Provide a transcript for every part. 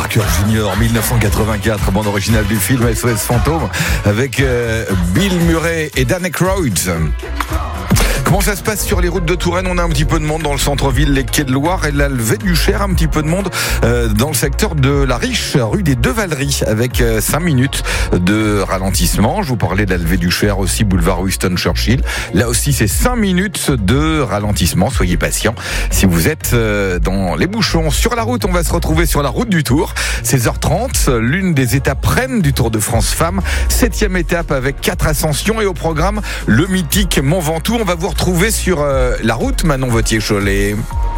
Parker Jr., 1984, bande originale du film SOS Fantôme, avec Bill Murray et Dan Aykroyd. Comment ça se passe sur les routes de Touraine? On a un petit peu de monde dans le centre-ville, les quais de Loire et la levée du Cher, un petit peu de monde dans le secteur de la Riche, rue des Deux Valeries, avec 5 minutes de ralentissement. Je vous parlais de la levée du Cher aussi, boulevard Winston Churchill. Là aussi, c'est 5 minutes de ralentissement. Soyez patients si vous êtes dans les bouchons. Sur la route, on va se retrouver sur la route du Tour. 16h30, l'une des étapes reines du Tour de France Femmes. 7e étape avec 4 ascensions et au programme, le mythique Mont Ventoux. On va vous retrouver sur la route, Manon Vauthier-Cholet.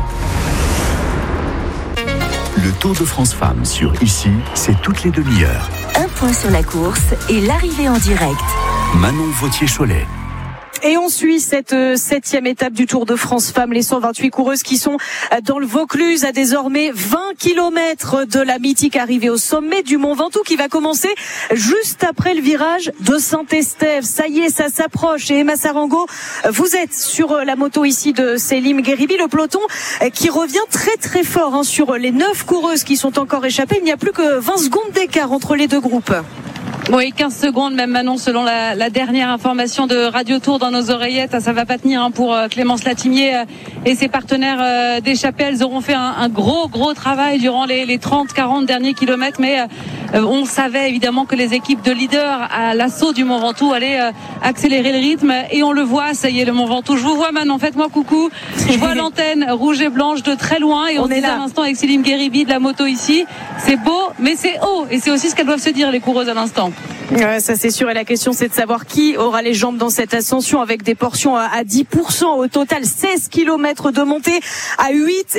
Le Tour de France Femmes sur Ici, c'est toutes les demi-heures. Un point sur la course et l'arrivée en direct. Manon Vauthier-Cholet. Et on suit cette 7e étape du Tour de France Femmes, les 128 coureuses qui sont dans le Vaucluse à désormais 20 km de la mythique arrivée au sommet du Mont Ventoux qui va commencer juste après le virage de Saint-Estève. Ça y est, ça s'approche. Et Emma Sarango, vous êtes sur la moto ici de Selim Gheribi, le peloton qui revient très très fort sur les 9 coureuses qui sont encore échappées. Il n'y a plus que 20 secondes d'écart entre les deux groupes. Oui, 15 secondes même, Manon, selon la dernière information de Radio Tour dans nos oreillettes. Ça va pas tenir pour Clémence Latimier et ses partenaires d'échappée. Elles auront fait un gros travail durant les 30-40 derniers kilomètres, mais on savait évidemment que les équipes de leaders à l'assaut du Mont Ventoux allaient accélérer le rythme, et on le voit. Ça y est, le Mont Ventoux. Je vous vois, Manon, faites-moi coucou. Je vois l'antenne rouge et blanche de très loin, et on est là à l'instant avec Selim Gheribi de la moto ici. C'est beau, mais c'est haut, et c'est aussi ce qu'elles doivent se dire, les coureuses, à l'instant. Ouais, ça c'est sûr, et la question c'est de savoir qui aura les jambes dans cette ascension, avec des portions à 10%, au total 16 km de montée à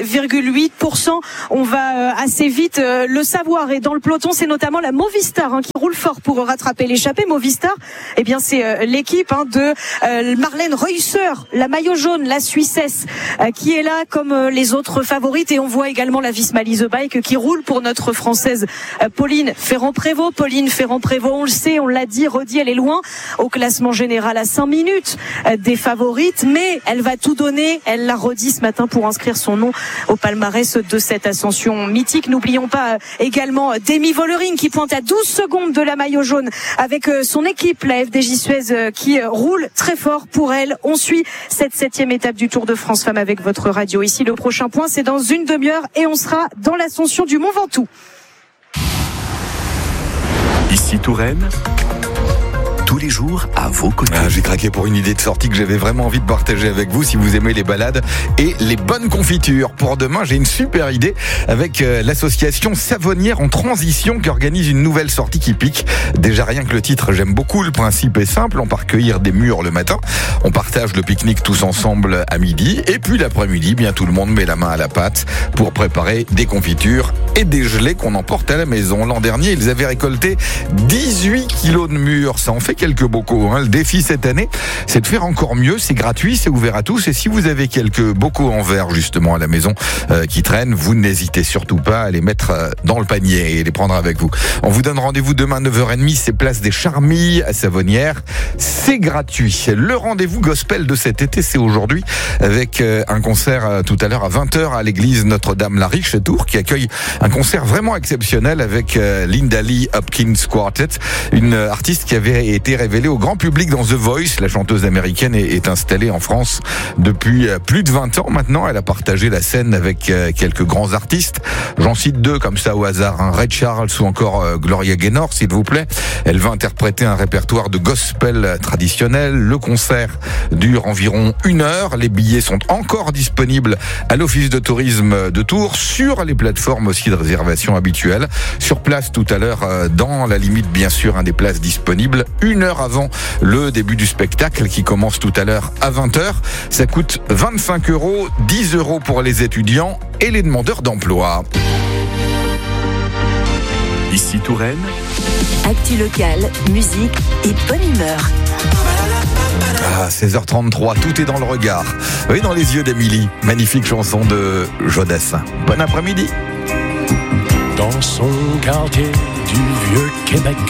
8,8%. On va assez vite le savoir, et dans le peloton c'est notamment la Movistar qui roule fort pour rattraper l'échappée. Movistar, eh bien c'est l'équipe de Marlène Reusser, la maillot jaune, la Suissesse, qui est là comme les autres favorites, et on voit également la Visma Lease Bike qui roule pour notre française Pauline Ferrand-Prévot. On le sait, on l'a dit, redit, elle est loin au classement général à 5 minutes des favorites, mais elle va tout donner. Elle l'a redit ce matin pour inscrire son nom au palmarès de cette ascension mythique. N'oublions pas également Demi Vollering qui pointe à 12 secondes de la maillot jaune avec son équipe, la FDJ Suez, qui roule très fort pour elle. On suit cette 7e étape du Tour de France Femmes avec votre radio. Ici, le prochain point, c'est dans une demi-heure, et on sera dans l'ascension du Mont Ventoux. Ici Touraine, tous les jours à vos côtés. J'ai craqué pour une idée de sortie que j'avais vraiment envie de partager avec vous si vous aimez les balades et les bonnes confitures. Pour demain, j'ai une super idée avec l'association Savonnières en Transition qui organise une nouvelle sortie qui pique. Déjà rien que le titre, j'aime beaucoup. Le principe est simple, on part cueillir des mûres le matin, on partage le pique-nique tous ensemble à midi, et puis l'après-midi, bien tout le monde met la main à la pâte pour préparer des confitures et des gelées qu'on emporte à la maison. L'an dernier, ils avaient récolté 18 kilos de mûres. Ça en fait quelques bocaux. Le défi cette année, c'est de faire encore mieux. C'est gratuit, c'est ouvert à tous. Et si vous avez quelques bocaux en verre justement à la maison qui traînent, vous n'hésitez surtout pas à les mettre dans le panier et les prendre avec vous. On vous donne rendez-vous demain 9h30. C'est place des Charmilles à Savonnières. C'est gratuit. Le rendez-vous gospel de cet été, c'est aujourd'hui avec un concert tout à l'heure à 20h à l'église Notre-Dame-la-Riche à Tours, qui accueille un concert vraiment exceptionnel avec Linda Lee Hopkins Quartet, une artiste qui avait été révélée au grand public dans The Voice. La chanteuse américaine est installée en France depuis plus de 20 ans maintenant. Elle a partagé la scène avec quelques grands artistes. J'en cite 2 comme ça au hasard, Ray Charles ou encore Gloria Gaynor, s'il vous plaît. Elle va interpréter un répertoire de gospel traditionnel. Le concert dure environ 1 heure. Les billets sont encore disponibles à l'office de tourisme de Tours, sur les plateformes aussi de réservation habituelles. Sur place tout à l'heure, dans la limite bien sûr des places disponibles, 1 heure avant le début du spectacle qui commence tout à l'heure à 20h. Ça coûte 25 €, 10 € pour les étudiants et les demandeurs d'emploi. Ici Touraine, Actu locale, musique et bonne humeur. 16h33, tout est dans le regard. Oui, dans les yeux d'Émilie. Magnifique chanson de Jodassin. Bon après-midi. Dans son quartier du Vieux-Québec,